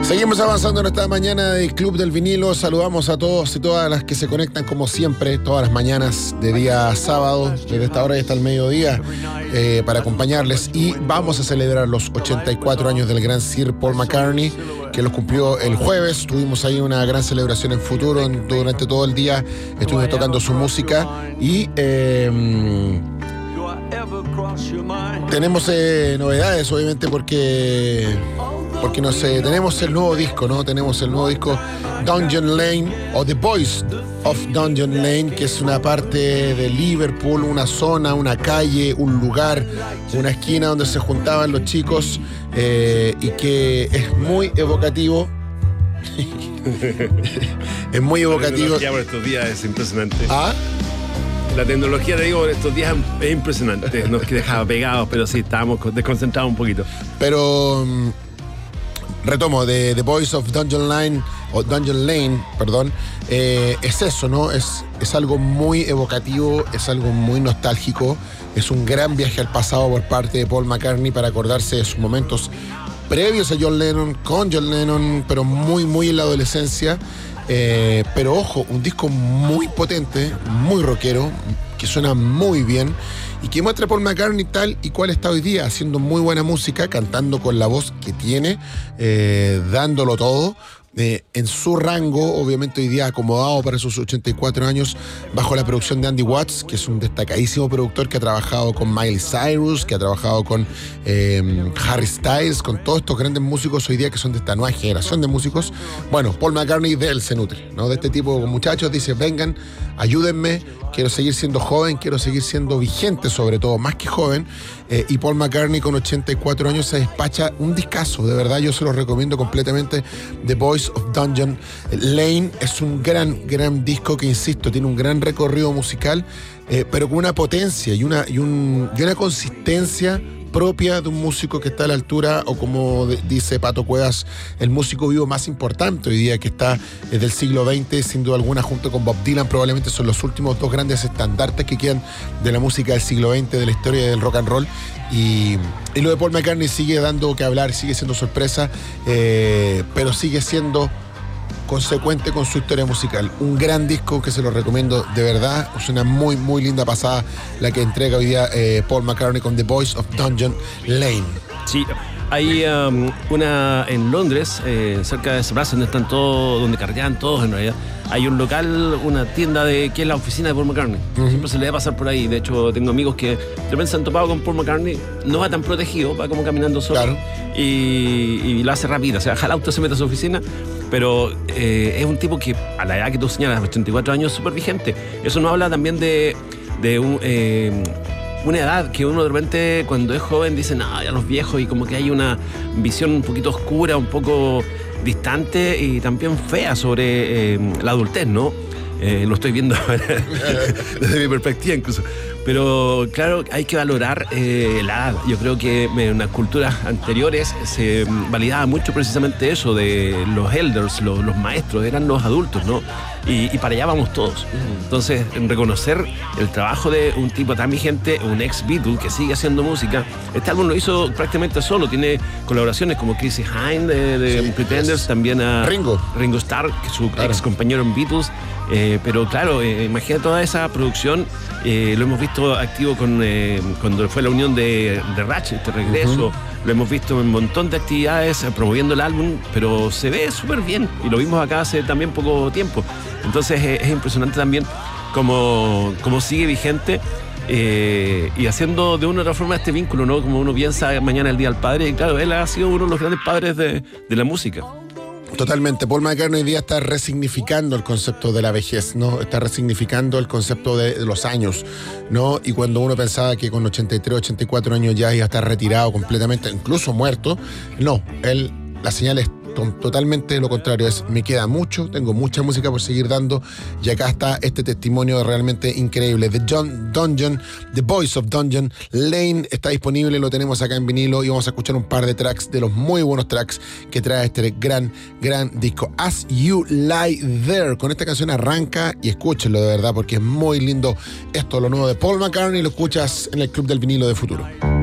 Seguimos avanzando en esta mañana del Club del Vinilo. Saludamos a todos y todas las que se conectan como siempre, todas las mañanas de día sábado, desde esta hora y hasta el mediodía, para acompañarles. Y vamos a celebrar los 84 años del gran Sir Paul McCartney, que los cumplió el jueves. Tuvimos ahí una gran celebración en Futuro. Durante todo el día estuvimos tocando su música y tenemos novedades, obviamente, porque no sé, tenemos el nuevo disco, ¿no? Tenemos el nuevo disco Dungeon Lane, o The Voice of Dungeon Lane, que es una parte de Liverpool, una zona, una calle, un lugar, una esquina donde se juntaban los chicos, y que es muy evocativo. Es muy evocativo. La tecnología por estos días es impresionante. ¿Ah? La tecnología, te digo, por estos días es impresionante. Nos dejaba pegados, pero sí, estábamos desconcentrados un poquito. Pero retomo, de The Voice of Dungeon Lane, perdón, es eso, ¿no? Es algo muy evocativo, es algo muy nostálgico, es un gran viaje al pasado por parte de Paul McCartney para acordarse de sus momentos previos a John Lennon, con John Lennon, pero muy, muy en la adolescencia. Pero ojo, un disco muy potente, muy rockero, que suena muy bien y que muestra a Paul McCartney tal y cual está hoy día, haciendo muy buena música, cantando con la voz que tiene, dándolo todo. En su rango, obviamente hoy día acomodado para sus 84 años, bajo la producción de Andy Watts, que es un destacadísimo productor que ha trabajado con Miley Cyrus, que ha trabajado con Harry Styles, con todos estos grandes músicos hoy día que son de esta nueva generación de músicos. Bueno, Paul McCartney de él se nutre, ¿no? De este tipo de muchachos, dice, vengan, ayúdenme, quiero seguir siendo joven, quiero seguir siendo vigente, sobre todo, más que joven. Y Paul McCartney con 84 años se despacha un discazo, de verdad yo se lo recomiendo completamente. The Voice of Dungeon Lane es un gran disco que, insisto, tiene un gran recorrido musical, pero con una potencia y una consistencia propia de un músico que está a la altura, o como dice Pato Cuevas, el músico vivo más importante hoy día, que está del siglo XX, sin duda alguna, junto con Bob Dylan. Probablemente son los últimos dos grandes estandartes que quedan de la música del siglo XX, de la historia del rock and roll. Y lo de Paul McCartney sigue dando que hablar, sigue siendo sorpresa, pero sigue siendo consecuente con su historia musical. Un gran disco que se lo recomiendo de verdad. Es una muy, muy linda pasada la que entrega hoy día Paul McCartney con The Voice of Dungeon Lane. Sí, hay una en Londres, cerca de Brass, donde están todos, donde carretean todos en realidad. Hay un local, una tienda que es la oficina de Paul McCartney. Siempre se le va a pasar por ahí. De hecho, tengo amigos que de repente se han topado con Paul McCartney. No va tan protegido, va como caminando solo. Claro. Y lo hace rápido. O sea, al auto, se mete a su oficina. Pero es un tipo que, a la edad que tú señalas, 84 años, súper vigente. Eso nos habla también de una edad que uno de repente, cuando es joven, dice, no, ya los viejos, y como que hay una visión un poquito oscura, un poco distante y también fea sobre la adultez, ¿no? Lo estoy viendo desde mi perspectiva incluso. Pero claro, hay que valorar la edad. Yo creo que en las culturas anteriores se validaba mucho precisamente eso de los elders, los maestros, eran los adultos, ¿no? Y para allá vamos todos. Entonces, reconocer el trabajo de un tipo tan vigente, un ex Beatle que sigue haciendo música. Este álbum lo hizo prácticamente solo, tiene colaboraciones como Chrissie Hynde de Pretenders, también a Ringo Starr, que es su ex compañero en Beatles. Pero claro, imagina toda esa producción. Lo hemos visto activo cuando fue la unión de Ratchet, de regreso. Lo hemos visto en un montón de actividades promoviendo el álbum, pero se ve súper bien y lo vimos acá hace también poco tiempo. Entonces es impresionante también cómo sigue vigente y haciendo de una u otra forma este vínculo, ¿no? Como uno piensa mañana el Día del Padre, y claro, él ha sido uno de los grandes padres de la música. Totalmente. Paul McCartney hoy día está resignificando el concepto de la vejez, ¿no? Está resignificando el concepto de los años, ¿no? Y cuando uno pensaba que con 83, 84 años ya iba a estar retirado completamente, incluso muerto, no. La señal es totalmente lo contrario, me queda mucho, tengo mucha música por seguir dando, y acá está este testimonio realmente increíble. The Voice of Dungeon Lane está disponible, lo tenemos acá en vinilo, y vamos a escuchar un par de tracks, de los muy buenos tracks que trae este gran disco. As You Lie There, con esta canción arranca, y escúchenlo de verdad porque es muy lindo esto, lo nuevo de Paul McCartney, lo escuchas en el Club del Vinilo de Futuro.